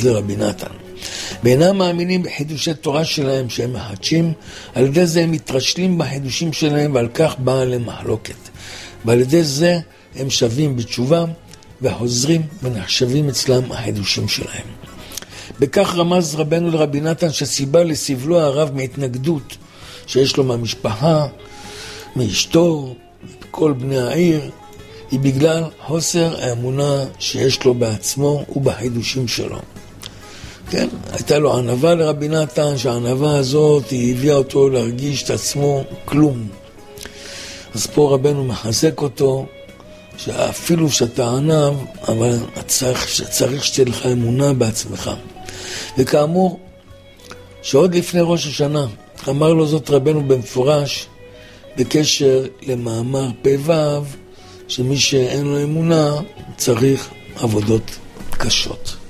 רמז לרבי נתן. ואינם מאמינים בחידושי תורה שלהם שהם מחדשים, על ידי זה הם מתרשלים בחידושים שלהם, ועל כך באה להם מחלוקת. ועל ידי זה הם שווים בתשובה וחוזרים ונחשבים אצלם החידושים שלהם. בכך רמז רבנו לרבי נתן שהסיבה לסבלו הרב מהתנגדות שיש לו מהמשפחה, מאשתו, כל בני העיר, היא בגלל חוסר האמונה שיש לו בעצמו ובחידושים שלו. כן, הייתה לו ענווה לרבי נתן, שהענווה הזאת היא הביאה אותו להרגיש את עצמו כלום. אז פה רבנו מחזק אותו, שאפילו שאתה ענב, אבל צריך שתהיה לך אמונה בעצמך. וכאמור, שעוד לפני ראש השנה, אמר לו זאת רבנו במפורש, בקשר למאמר פ"ו, שמי שאין לו אמונה צריך עבודות קשות.